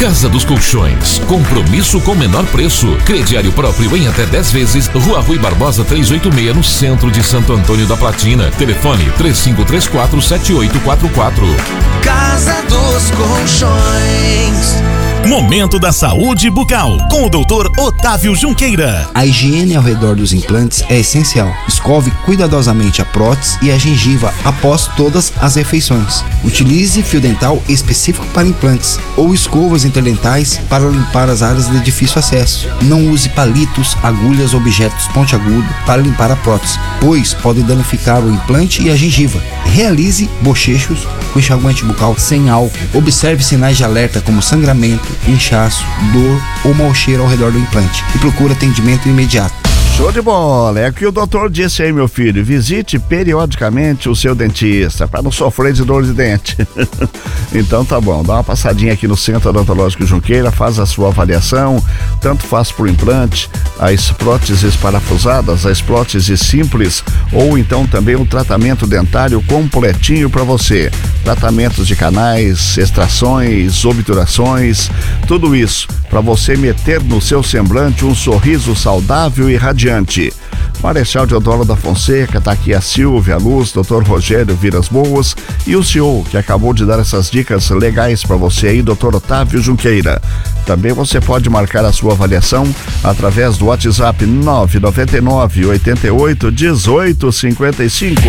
Casa dos Colchões, compromisso com menor preço. Crediário próprio em até 10 vezes. Rua Rui Barbosa 386, no centro de Santo Antônio da Platina. Telefone 3534-7844. Casa dos Colchões. Momento da Saúde Bucal, com o Dr. Otávio Junqueira. A higiene ao redor dos implantes é essencial. Escove cuidadosamente a prótese e a gengiva após todas as refeições. Utilize fio dental específico para implantes ou escovas interdentais para limpar as áreas de difícil acesso. Não use palitos, agulhas ou objetos pontiagudos para limpar a prótese, pois pode danificar o implante e a gengiva. Realize bochechos com enxaguante bucal sem álcool. Observe sinais de alerta como sangramento, inchaço, dor ou mau cheiro ao redor do implante e procure atendimento imediato. Show de bola, é o que o doutor disse aí, meu filho. Visite periodicamente o seu dentista para não sofrer de dor de dente. Então tá bom, dá uma passadinha aqui no Centro Odontológico Junqueira, faz a sua avaliação, tanto faz por implante, as próteses parafusadas, as próteses simples, ou então também o tratamento dentário completinho para você. Tratamentos de canais, extrações, obturações, tudo isso para você meter no seu semblante um sorriso saudável e radiante. Marechal Deodoro da Fonseca, tá aqui a Silvia Luz, Dr. Rogério Viras Boas e o senhor que acabou de dar essas dicas legais para você aí, Dr. Otávio Junqueira. Também você pode marcar a sua avaliação através do WhatsApp 999 88 18 55.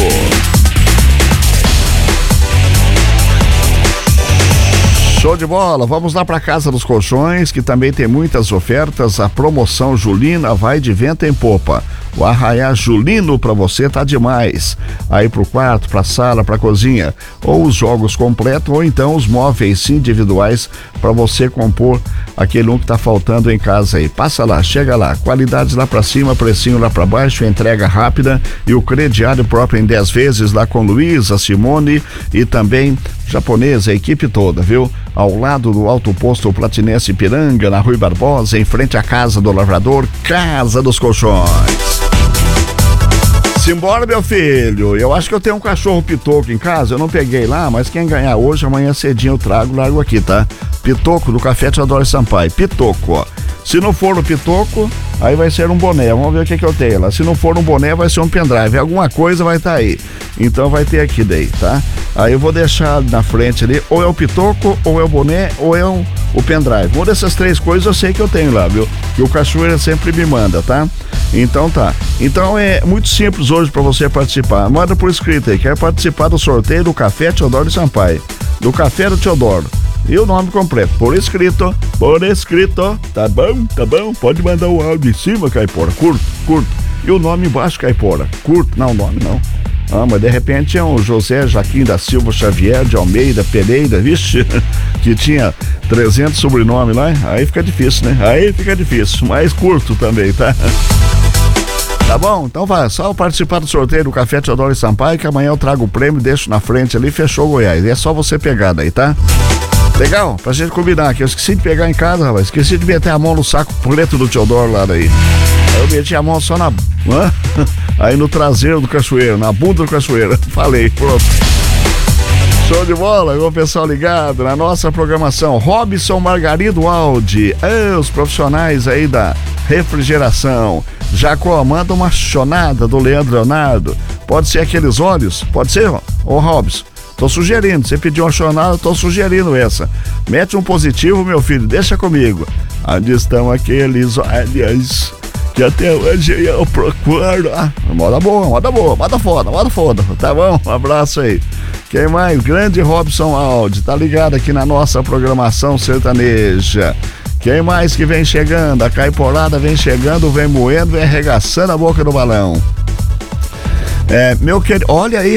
Show de bola, vamos lá para Casa dos Colchões, que também tem muitas ofertas. A promoção Julina vai de vento em popa. O arraiá julino para você tá demais. Aí pro quarto, pra sala, pra cozinha, ou os jogos completos, ou então os móveis individuais para você compor aquele um que tá faltando em casa aí. Passa lá, chega lá, qualidade lá pra cima, precinho lá pra baixo, entrega rápida e o crediário próprio em 10 vezes lá com Luísa, Simone e também japonesa, a equipe toda, viu? Ao lado do Alto Posto Platinense Ipiranga, na Rui Barbosa, em frente à Casa do Lavrador, Casa dos Colchões. Simbora, meu filho. Eu acho que eu tenho um cachorro pitoco em casa, eu não peguei lá, mas quem ganhar hoje, amanhã cedinho eu trago, largo aqui, tá? Pitoco do Café Teodoro Sampaio, pitoco, ó. Se não for o pitoco, aí vai ser um boné, vamos ver o que eu tenho lá. Se não for um boné, vai ser um pendrive, alguma coisa vai estar aí. Então vai ter aqui daí, tá? Aí eu vou deixar na frente ali, ou é o pitoco, ou é o boné, ou é o pendrive. Uma dessas três coisas eu sei que eu tenho lá, viu? Que o Cachoeira sempre me manda, tá? Então tá. Então é muito simples hoje para você participar. Manda por escrito aí, quer participar do sorteio do Café Teodoro Sampaio, do Café do Teodoro. E o nome completo, por escrito, tá bom, pode mandar o áudio em cima, Caipora, curto, e o nome embaixo, Caipora, curto, não, o nome não. Ah, mas de repente é um José Joaquim da Silva Xavier de Almeida Pereira, vixe, que tinha 300 sobrenomes lá, aí fica difícil, né? Mas curto também, tá? Tá bom? Então vai, só participar do sorteio do Café Teodoro Sampaio, que amanhã eu trago o prêmio, deixo na frente ali, fechou Goiás, é só você pegar daí, tá? Legal? Pra gente combinar aqui, eu esqueci de pegar em casa, rapaz, esqueci de meter a mão no saco preto do Teodoro lá daí. Aí eu meti a mão só na... aí no traseiro do Cachoeiro, na bunda do Cachoeiro. Falei, pronto. Show de bola, o pessoal ligado na nossa programação. Robson Margarido Aldi, os profissionais aí da refrigeração. Jacó, manda uma chonada do Leandro Leonardo. Pode ser aqueles óleos? Pode ser, ô Robson? Tô sugerindo, você pediu uma chonada, tô sugerindo essa. Mete um positivo, meu filho, deixa comigo. Onde estão aqueles óleos que até hoje eu procuro? Moda foda. Tá bom? Um abraço aí. Quem mais? Grande Robson Aldi, tá ligado aqui na nossa programação sertaneja. Quem mais que vem chegando? A Caiporada vem chegando, vem moendo, vem arregaçando a boca do balão. Meu querido, olha aí,